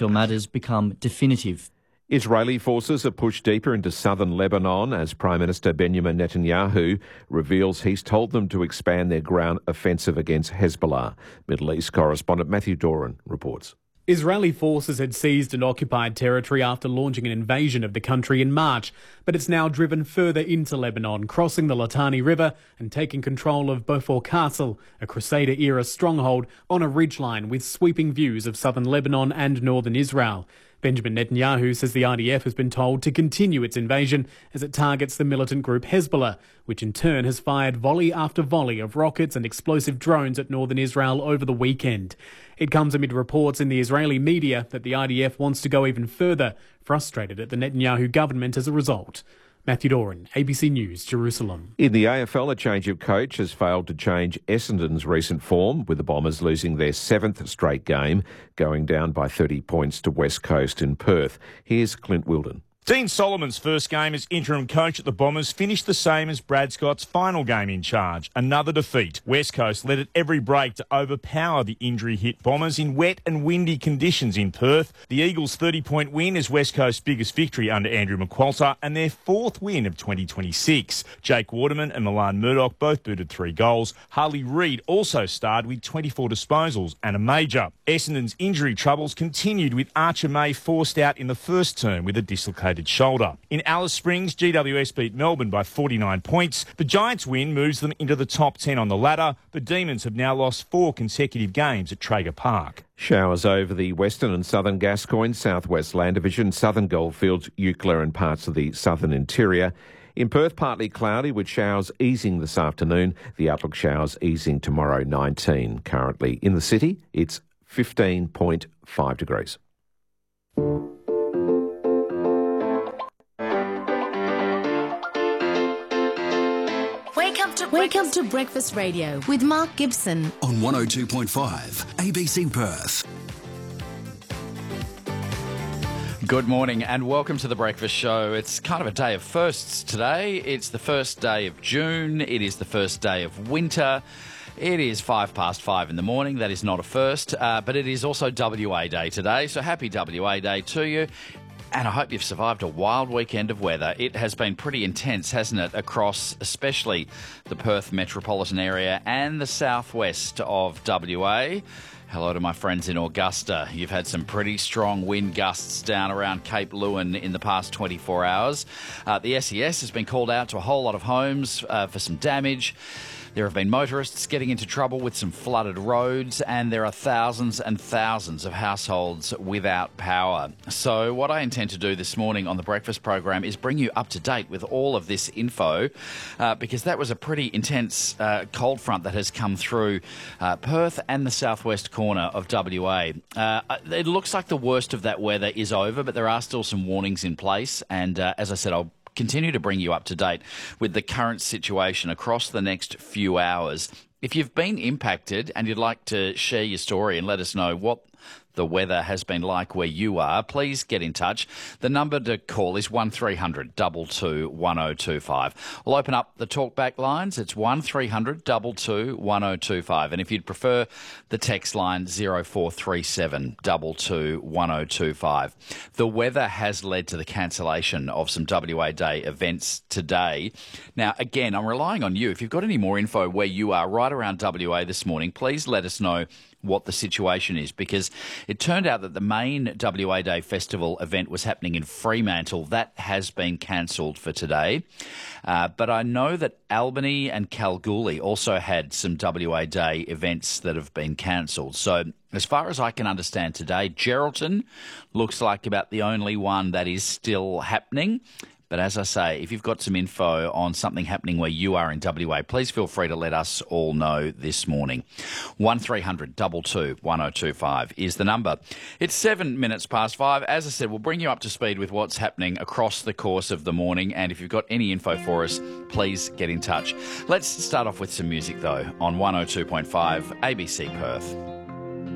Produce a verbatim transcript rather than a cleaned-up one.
until matters become definitive. Israeli forces have pushed deeper into southern Lebanon as Prime Minister Benjamin Netanyahu reveals he's told them to expand their ground offensive against Hezbollah. Middle East correspondent Matthew Doran reports. Israeli forces had seized and occupied territory after launching an invasion of the country in March, but it's now driven further into Lebanon, crossing the Litani River and taking control of Beaufort Castle, a Crusader-era stronghold on a ridgeline with sweeping views of southern Lebanon and northern Israel. Benjamin Netanyahu says the I D F has been told to continue its invasion as it targets the militant group Hezbollah, which in turn has fired volley after volley of rockets and explosive drones at northern Israel over the weekend. It comes amid reports in the Israeli media that the I D F wants to go even further, frustrated at the Netanyahu government as a result. Matthew Doran, A B C News, Jerusalem. In the A F L, a change of coach has failed to change Essendon's recent form, with the Bombers losing their seventh straight game, going down by thirty points to West Coast in Perth. Here's Clint Wilden. Dean Solomon's first game as interim coach at the Bombers finished the same as Brad Scott's final game in charge. Another defeat. West Coast led at every break to overpower the injury-hit Bombers in wet and windy conditions in Perth. The Eagles' thirty-point win is West Coast's biggest victory under Andrew McQualter and their fourth win of twenty twenty-six. Jake Waterman and Milan Murdoch both booted three goals. Harley Reid also starred with twenty-four disposals and a major. Essendon's injury troubles continued with Archer May forced out in the first term with a dislocated shoulder. In Alice Springs, G W S beat Melbourne by forty-nine points. The Giants' win moves them into the top ten on the ladder. The Demons have now lost four consecutive games at Traeger Park. Showers over the western and southern Gascoyne, southwest Land Division, southern Goldfields, Eucla and parts of the southern interior. In Perth, partly cloudy with showers easing this afternoon. The outlook showers easing tomorrow, nineteen. Currently in the city, it's fifteen point five degrees. Welcome to, Welcome to Breakfast Radio with Mark Gibson on one oh two point five A B C Perth. Good morning and welcome to the Breakfast Show. It's kind of a day of firsts today. It's the first day of June. It is the first day of winter. It is five past five in the morning. That is not a first, uh, but it is also W A Day today. So happy W A Day to you. And I hope you've survived a wild weekend of weather. It has been pretty intense, hasn't it, across especially the Perth metropolitan area and the southwest of W A. Hello to my friends in Augusta. You've had some pretty strong wind gusts down around Cape Leeuwin in the past twenty-four hours. Uh, the S E S has been called out to a whole lot of homes uh, for some damage. There have been motorists getting into trouble with some flooded roads, and there are thousands and thousands of households without power. So what I intend to do this morning on the breakfast program is bring you up to date with all of this info, uh, because that was a pretty intense uh, cold front that has come through uh, Perth and the southwest corner of W A. Uh, it looks like the worst of that weather is over, but there are still some warnings in place, and uh, as I said, I'll continue to bring you up to date with the current situation across the next few hours. If you've been impacted and you'd like to share your story and let us know what the weather has been like where you are, please get in touch. The number to call is one three hundred two two one oh two five. We'll open up the talkback lines. It's one three hundred two two one oh two five. And if you'd prefer the text line, zero four three seven two two one oh two five. The weather has led to the cancellation of some W A Day events today. Now, again, I'm relying on you. If you've got any more info where you are right around W A this morning, please let us know what the situation is, because it turned out that the main W A Day festival event was happening in Fremantle. That has been cancelled for today. Uh, but I know that Albany and Kalgoorlie also had some W A Day events that have been cancelled. So as far as I can understand today, Geraldton looks like about the only one that is still happening. But as I say, if you've got some info on something happening where you are in W A, please feel free to let us all know this morning. one three hundred two two one oh two five is the number. It's seven minutes past five. As I said, we'll bring you up to speed with what's happening across the course of the morning. And if you've got any info for us, please get in touch. Let's start off with some music, though, on one oh two point five A B C Perth.